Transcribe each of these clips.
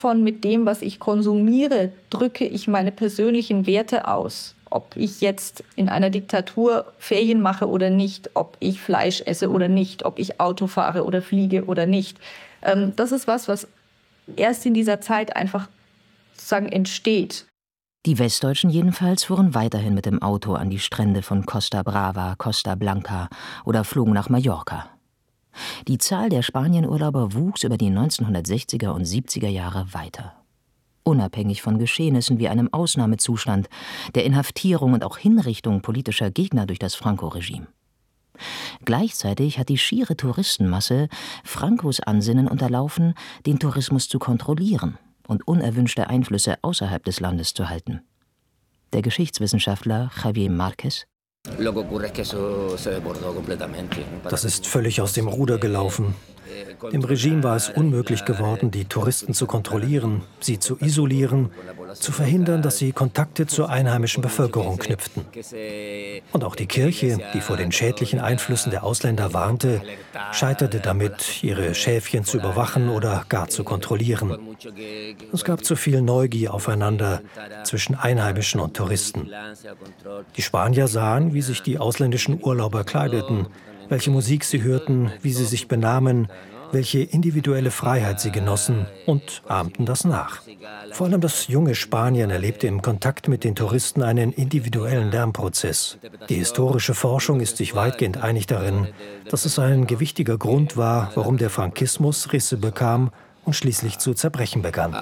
mit dem, was ich konsumiere, drücke ich meine persönlichen Werte aus. Ob ich jetzt in einer Diktatur Ferien mache oder nicht, ob ich Fleisch esse oder nicht, ob ich Auto fahre oder fliege oder nicht. Das ist was erst in dieser Zeit einfach sozusagen entsteht. Die Westdeutschen jedenfalls fuhren weiterhin mit dem Auto an die Strände von Costa Brava, Costa Blanca oder flogen nach Mallorca. Die Zahl der Spanienurlauber wuchs über die 1960er und 70er Jahre weiter. Unabhängig von Geschehnissen wie einem Ausnahmezustand, der Inhaftierung und auch Hinrichtung politischer Gegner durch das Franco-Regime. Gleichzeitig hat die schiere Touristenmasse Francos Ansinnen unterlaufen, den Tourismus zu kontrollieren und unerwünschte Einflüsse außerhalb des Landes zu halten. Der Geschichtswissenschaftler Javier Márquez: Das ist völlig aus dem Ruder gelaufen. Dem Regime war es unmöglich geworden, die Touristen zu kontrollieren, sie zu isolieren, zu verhindern, dass sie Kontakte zur einheimischen Bevölkerung knüpften. Und auch die Kirche, die vor den schädlichen Einflüssen der Ausländer warnte, scheiterte damit, ihre Schäfchen zu überwachen oder gar zu kontrollieren. Es gab zu viel Neugier aufeinander zwischen Einheimischen und Touristen. Die Spanier sahen, wie sich die ausländischen Urlauber kleideten, welche Musik sie hörten, wie sie sich benahmen, welche individuelle Freiheit sie genossen und ahmten das nach. Vor allem das junge Spanien erlebte im Kontakt mit den Touristen einen individuellen Lernprozess. Die historische Forschung ist sich weitgehend einig darin, dass es ein gewichtiger Grund war, warum der Frankismus Risse bekam und schließlich zu zerbrechen begann.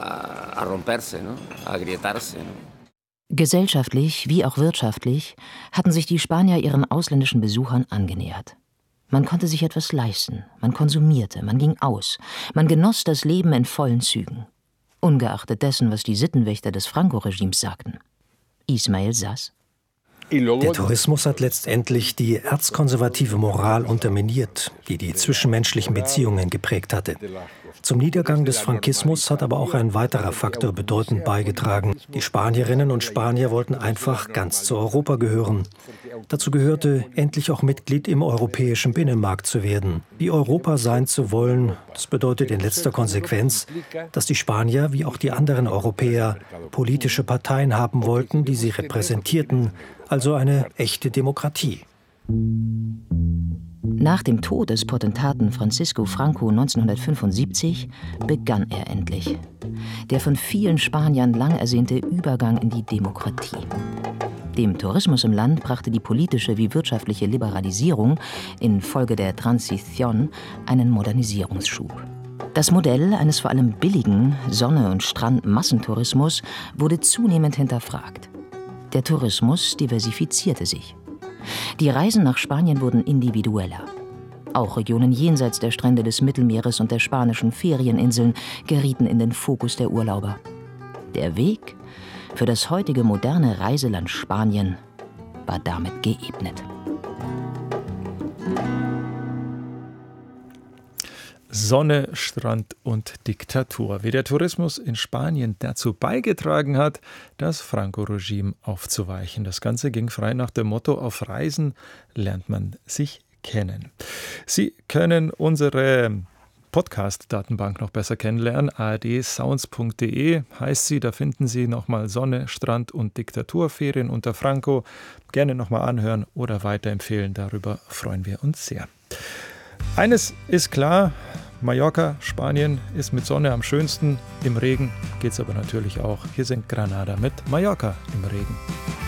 Gesellschaftlich wie auch wirtschaftlich hatten sich die Spanier ihren ausländischen Besuchern angenähert. Man konnte sich etwas leisten, man konsumierte, man ging aus, man genoss das Leben in vollen Zügen. Ungeachtet dessen, was die Sittenwächter des Franco-Regimes sagten. Ismael Sass: Der Tourismus hat letztendlich die erzkonservative Moral unterminiert, die die zwischenmenschlichen Beziehungen geprägt hatte. Zum Niedergang des Frankismus hat aber auch ein weiterer Faktor bedeutend beigetragen. Die Spanierinnen und Spanier wollten einfach ganz zu Europa gehören. Dazu gehörte, endlich auch Mitglied im europäischen Binnenmarkt zu werden. Wie Europa sein zu wollen, das bedeutet in letzter Konsequenz, dass die Spanier wie auch die anderen Europäer politische Parteien haben wollten, die sie repräsentierten, also eine echte Demokratie. Nach dem Tod des Potentaten Francisco Franco 1975 begann er endlich. Der von vielen Spaniern lang ersehnte Übergang in die Demokratie. Dem Tourismus im Land brachte die politische wie wirtschaftliche Liberalisierung infolge der Transición einen Modernisierungsschub. Das Modell eines vor allem billigen Sonne- und Strand-Massentourismus wurde zunehmend hinterfragt. Der Tourismus diversifizierte sich. Die Reisen nach Spanien wurden individueller. Auch Regionen jenseits der Strände des Mittelmeeres und der spanischen Ferieninseln gerieten in den Fokus der Urlauber. Der Weg für das heutige moderne Reiseland Spanien war damit geebnet. Sonne, Strand und Diktatur. Wie der Tourismus in Spanien dazu beigetragen hat, das Franco-Regime aufzuweichen. Das Ganze ging frei nach dem Motto: Auf Reisen lernt man sich kennen. Sie können unsere Podcast-Datenbank noch besser kennenlernen. ardsounds.de heißt sie. Da finden Sie nochmal Sonne, Strand und Diktaturferien unter Franco. Gerne nochmal anhören oder weiterempfehlen. Darüber freuen wir uns sehr. Eines ist klar: Mallorca, Spanien, ist mit Sonne am schönsten. Im Regen geht es aber natürlich auch. Hier sind Granada mit Mallorca im Regen.